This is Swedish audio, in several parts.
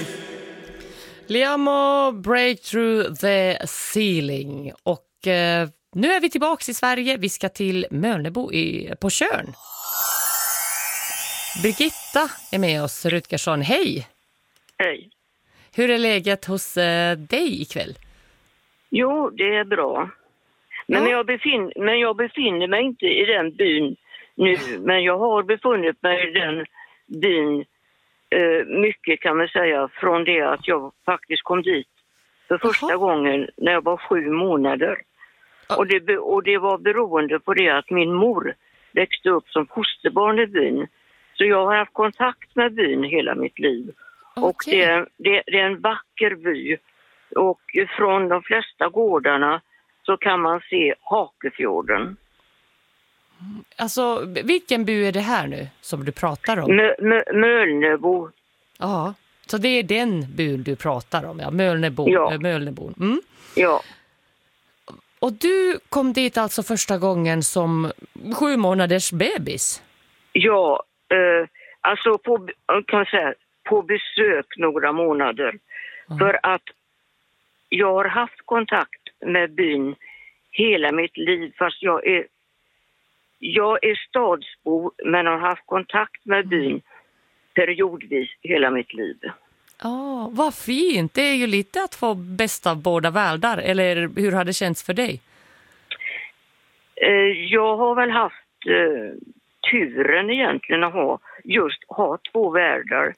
Liamo Break Through the Ceiling. Och nu är vi tillbaka i Sverige. Vi ska till Mölnebo på Tjörn. Birgitta är med oss, Rutgersson. Hej! Hej. Hur är läget hos dig ikväll? Jo, det är bra. Men jag befinner mig inte i den byn nu. Men jag har befunnit mig i den byn mycket, kan man säga, från det att jag faktiskt kom dit för första gången när jag var 7 månader. Och det var beroende på det att min mor växte upp som fosterbarn i byn. Så jag har haft kontakt med byn hela mitt liv. Okay. Och det är en vacker by. Och från de flesta gårdarna så kan man se Hakefjorden. Alltså, vilken by är det här nu som du pratar om? Mölnebo. Ja, så det är den byn du pratar om, ja. Mölnebo. Ja. Mölnebo. Mm. Ja. Och du kom dit alltså första gången som 7 månaders bebis? Ja, alltså på besök några månader. För att jag har haft kontakt med byn hela mitt liv, fast jag är stadsbo men har haft kontakt med byn periodvis hela mitt liv. Vad fint. Det är ju lite att få bäst av båda världar. Eller hur har det känts för dig? Jag har väl haft turen egentligen att ha 2 världar.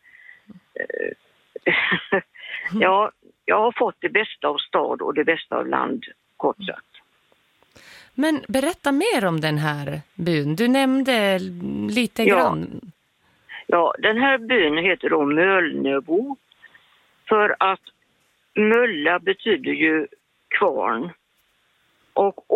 Ja, jag har fått det bästa av stad och det bästa av land, kort sagt. Men berätta mer om den här byn. Du nämnde lite grann. Ja, den här byn heter då Mölnebo. För att mölla betyder ju kvarn. Och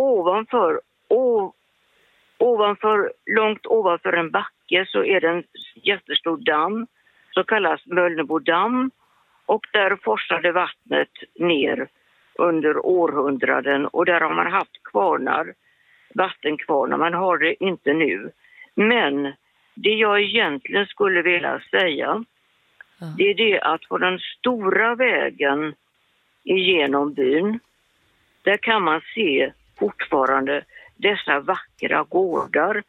långt ovanför en backe så är det en jättestor damm som kallas Mölnebo damm. Och där forsade vattnet ner under århundraden. Och där har man haft vattenkvarnar. Man har det inte nu. Men det jag egentligen skulle vilja säga, det är det att på den stora vägen igenom byn, där kan man se fortfarande dessa vackra gårdar.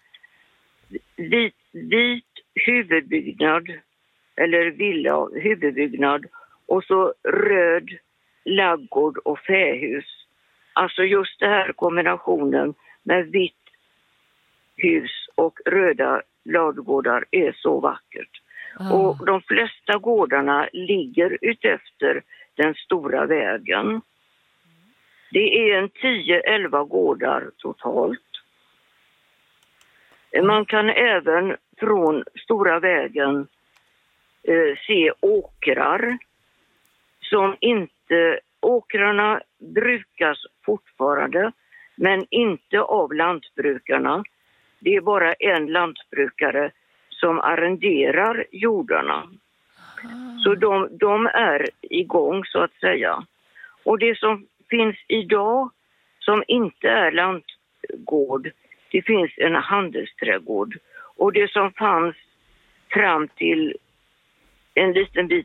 Vit huvudbyggnad, eller villa huvudbyggnad, och så röd laggård och fähus. Alltså just den här kombinationen med vitt hus och röda ladugårdar är så vackert. Och de flesta gårdarna ligger utefter den stora vägen. Det är 10-11 gårdar totalt. Man kan även från stora vägen se åkrar som åkrarna brukas fortfarande, men inte av lantbrukarna. Det är bara en lantbrukare som arrenderar jordarna. Så de är igång, så att säga. Och det som finns idag som inte är lantgård, det finns en handelsträdgård. Och det som fanns fram till en liten bit,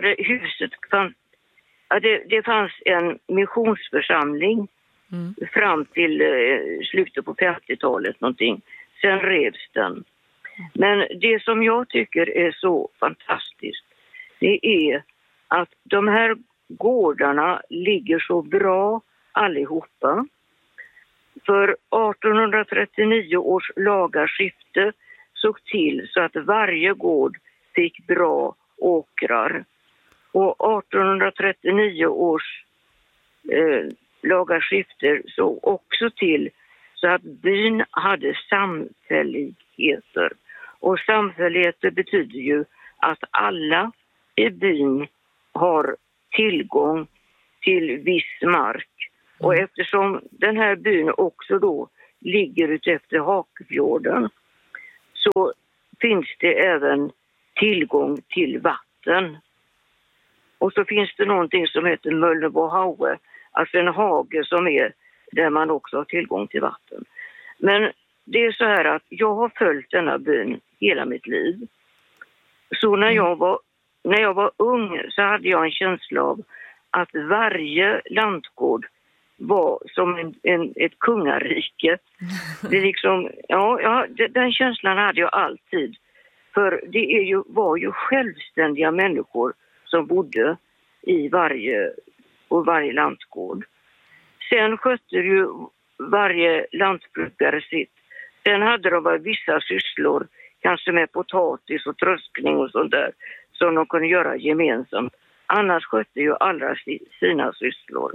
det fanns en missionsförsamling fram till slutet på 50-talet någonting. Sen revs den. Men det som jag tycker är så fantastiskt, det är att de här gårdarna ligger så bra allihopa. För 1839 års lagarskifte såg till så att varje gård fick bra åkrar. Och 1839 års lagarskifte såg också till så att byn hade samfälligheter. Och samfälligheter betyder ju att alla i byn har tillgång till viss mark. Och eftersom den här byn också då ligger utefter Hakefjorden, så finns det även tillgång till vatten. Och så finns det någonting som heter Mölnebo Haue, alltså en hage som är där man också har tillgång till vatten. Men det är så här att jag har följt denna byn hela mitt liv. Så när jag var när jag var ung så hade jag en känsla av att varje lantgård var som ett kungarike. Det är liksom, den känslan hade jag alltid. För det var ju självständiga människor som bodde på varje lantgård. Sen skötte ju varje lantbrukare sitt. Sen hade de vissa sysslor, kanske med potatis och tröskning och sånt där, som de kunde göra gemensamt. Annars skötte ju alla sina sysslor.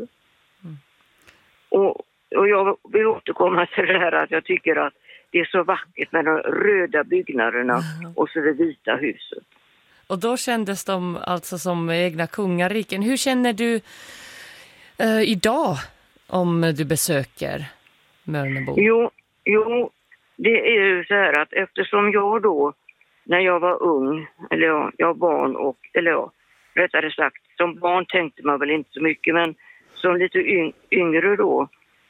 Och jag vill återkomma till det här att jag tycker att det är så vackert med de röda byggnaderna och så det vita huset. Och då kändes de alltså som egna kungariken. Hur känner du idag om du besöker Mölnebo? Jo, det är ju så här att eftersom jag då, när jag var ung, eller jag barn rättare sagt, som barn tänkte man väl inte så mycket, men som lite yngre då,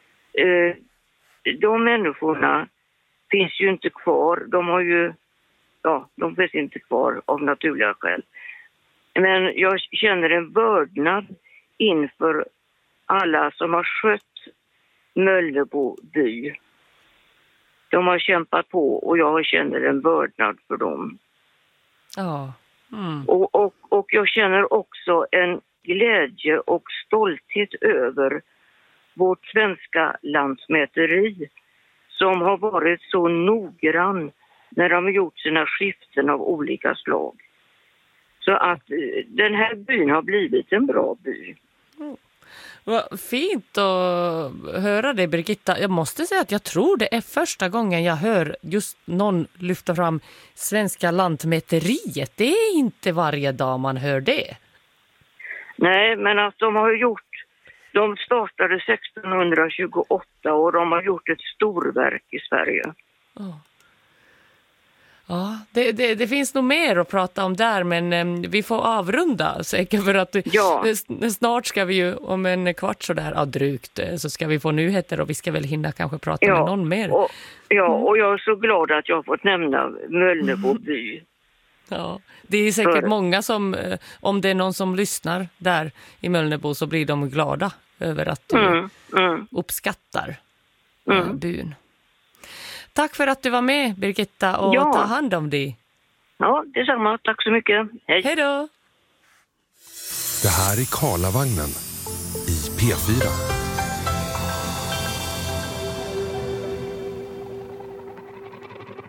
de människorna finns ju inte kvar. De finns inte kvar av naturliga skäl. Men jag känner en vördnad inför alla som har skött Mölnebo by. De har kämpat på och jag känner en vördnad för dem. Ja. Mm. Och jag känner också en glädje och stolthet över vårt svenska lantmäteri som har varit så noggrann när de har gjort sina skiften av olika slag. Så att den här byn har blivit en bra by. Vad fint att höra det, Birgitta. Jag måste säga att jag tror det är första gången jag hör just någon lyfta fram svenska lantmäteriet. Det är inte varje dag man hör det. Nej, men att de startade 1628 och de har gjort ett storverk i Sverige. Oh. Ja, det finns nog mer att prata om där, men vi får avrunda säkert för att snart ska vi ju om en kvart så där drygt så ska vi få nyheter och vi ska väl hinna kanske prata med någon mer. Och jag är så glad att jag har fått nämna Mölnebo by. Ja, det är säkert många som, om det är någon som lyssnar där i Mölnebo så blir de glada över att du uppskattar byn. Tack för att du var med, Birgitta, och ta hand om dig. Ja, detsamma. Tack så mycket. Hej. Hej då! Det här är Karlavagnen i P4.